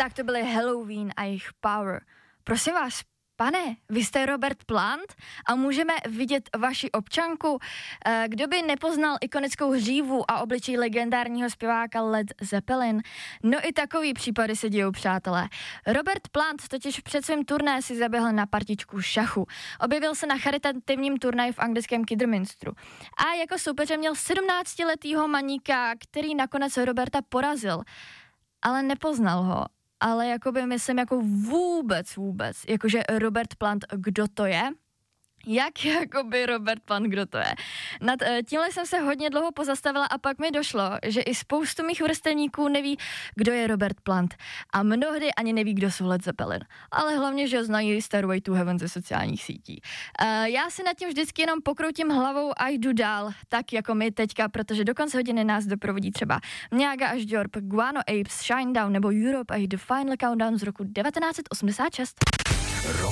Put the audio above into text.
Tak to byly Helloween a jejich Power. Prosím vás, pane, vy jste Robert Plant a můžeme vidět vaši občanku? Kdo by nepoznal ikonickou hřívu a obličej legendárního zpěváka Led Zeppelin? No i takový případy se dějou, přátelé. Robert Plant totiž před svým turné si zaběhl na partičku šachu. Objevil se na charitativním turnaji v anglickém Kidderminsteru. A jako soupeře měl 17letýho maníka, který nakonec Roberta porazil. Ale nepoznal ho. Ale jakoby myslím jako vůbec, jakože Robert Plant, kdo to je? Jak jakoby Robert Plant, kdo to je? Nad tímhle jsem se hodně dlouho pozastavila a pak mi došlo, že i spoustu mých vrstevníků neví, kdo je Robert Plant. A mnohdy ani neví, kdo jsou Led Zeppelin. Ale hlavně, že znají Stairway to Heaven ze sociálních sítí. Já si nad tím vždycky jenom pokroutím hlavou a jdu dál, tak jako my teďka, protože do konce hodiny nás doprovodí třeba Mňága až Diorp, Guano Apes, Shinedown nebo Europe a The Final Countdown z roku 1986.